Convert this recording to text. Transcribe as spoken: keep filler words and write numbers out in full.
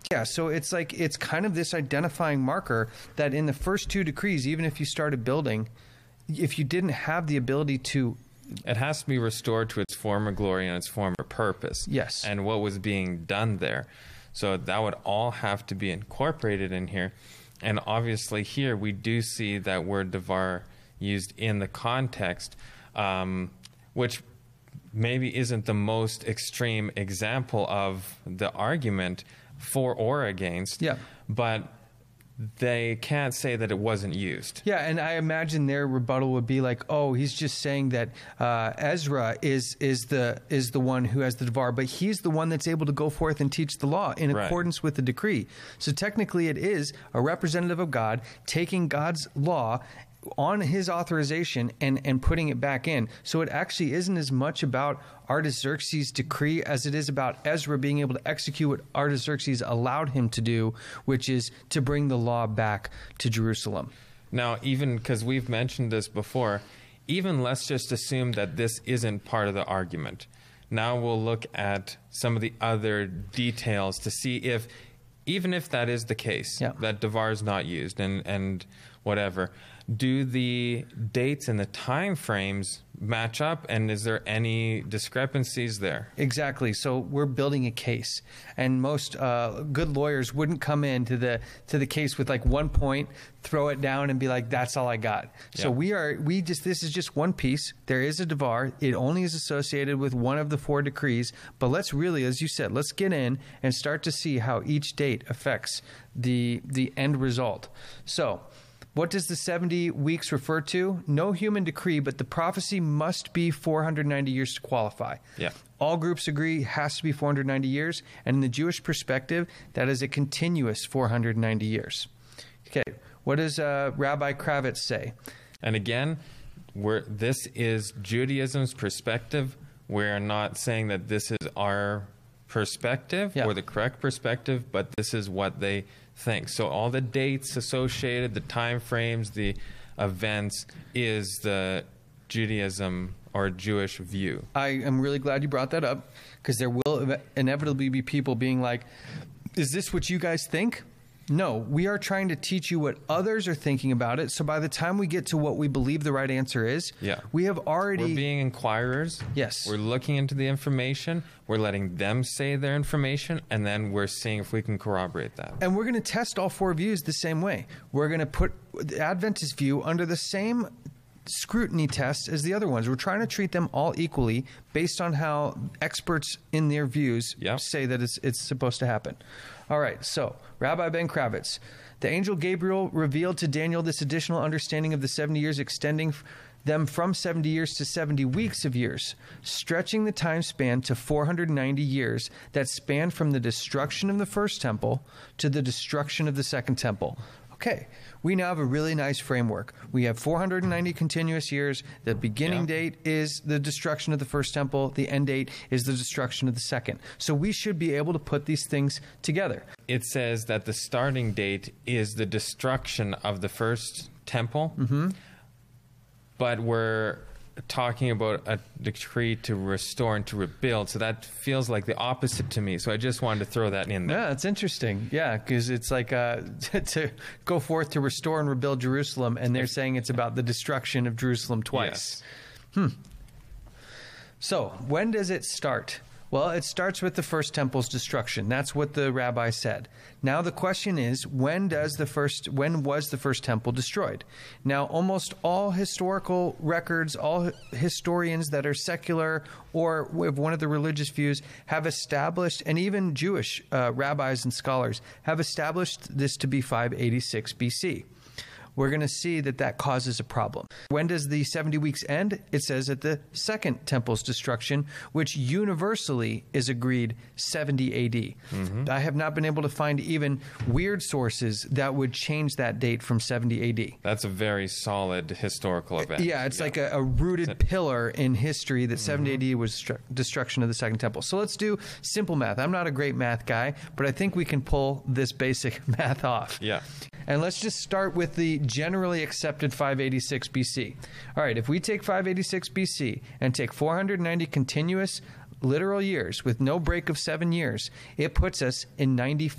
Yeah, so it's like it's kind of this identifying marker that in the first two decrees, even if you started building, if you didn't have the ability to... It has to be restored to its former glory and its former purpose. Yes. And what was being done there. So that would all have to be incorporated in here. And obviously here we do see that word devar used in the context, um, which maybe isn't the most extreme example of the argument for or against, yeah. but they can't say that it wasn't used. Yeah, and I imagine their rebuttal would be like, "Oh, he's just saying that uh, Ezra is is the is the one who has the devar, but he's the one that's able to go forth and teach the law in Right. accordance with the decree. So technically, it is a representative of God taking God's law on his authorization and, and putting it back in. So it actually isn't as much about Artaxerxes' decree as it is about Ezra being able to execute what Artaxerxes allowed him to do, which is to bring the law back to Jerusalem." Now, even because we've mentioned this before, even let's just assume that this isn't part of the argument. Now we'll look at some of the other details to see if, even if that is the case, yeah. that devar is not used and, and whatever, do the dates and the time frames match up, and is there any discrepancies there? Exactly. So we're building a case, and most uh, good lawyers wouldn't come into the to the case with like one point, throw it down, and be like, "That's all I got." Yeah. So we are we just this is just one piece. There is a devar. It only is associated with one of the four decrees. But let's really, as you said, let's get in and start to see how each date affects the the end result. So, what does the seventy weeks refer to? No human decree, but the prophecy must be four hundred ninety years to qualify. Yeah. All groups agree it has to be four hundred ninety years, and in the Jewish perspective, that is a continuous four hundred ninety years. Okay, what does uh, Rabbi Kravitz say? And again, we're, this is Judaism's perspective. We're not saying that this is our perspective yeah. or the correct perspective, but this is what they think. So all the dates associated, the time frames, the events is the Judaism or Jewish view. I am really glad you brought that up, because there will inevitably be people being like, "Is this what you guys think?" No, we are trying to teach you what others are thinking about it. So by the time we get to what we believe the right answer is, yeah. we have already... We're being inquirers. Yes. We're looking into the information. We're letting them say their information, and then we're seeing if we can corroborate that. And we're going to test all four views the same way. We're going to put the Adventist view under the same scrutiny tests as the other ones. We're trying to treat them all equally based on how experts in their views yep. say that it's, it's supposed to happen. All right, so Rabbi Ben Kravitz. The angel Gabriel revealed to Daniel this additional understanding of the seventy years, extending them from seventy years to seventy weeks of years, stretching the time span to four hundred ninety years that span from the destruction of the first temple to the destruction of the second temple. Okay, we now have a really nice framework. We have four hundred ninety continuous years. The beginning yeah. date is the destruction of the first temple. The end date is the destruction of the second. So we should be able to put these things together. It says that the starting date is the destruction of the first temple, mm-hmm. but we're talking about a decree to restore and to rebuild, so that feels like the opposite to me. So I just wanted to throw that in there. Yeah, it's interesting. Yeah, because it's like uh, to go forth to restore and rebuild Jerusalem, and they're saying it's about the destruction of Jerusalem twice. Yes. Hmm. So when does it start? Well, it starts with the first temple's destruction. That's what the rabbi said. Now the question is, when does the first when was the first temple destroyed? Now, almost all historical records, all historians that are secular or with one of the religious views have established, and even Jewish uh, rabbis and scholars have established this to be five eighty-six B C. We're going to see that that causes a problem. When does the seventy weeks end? It says at the second temple's destruction, which universally is agreed seventy A D. Mm-hmm. I have not been able to find even weird sources that would change that date from seventy A D. That's a very solid historical event. Yeah, it's yeah. like a, a rooted it- pillar in history that seventy mm-hmm. A D was stru- destruction of the second temple. So let's do simple math. I'm not a great math guy, but I think we can pull this basic math off. Yeah. And let's just start with the generally accepted five eighty-six B C. All right, if we take five eighty-six B C and take four hundred ninety continuous literal years with no break of seven years, it puts us in ninety